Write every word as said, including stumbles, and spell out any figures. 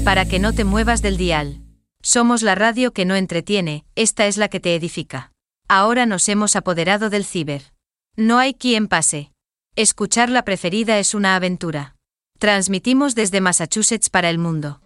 Para que no te muevas del dial. Somos la radio que no entretiene, esta es la que te edifica. Ahora nos hemos apoderado del ciber. No hay quien pase. Escuchar la preferida es una aventura. Transmitimos desde Massachusetts para el mundo.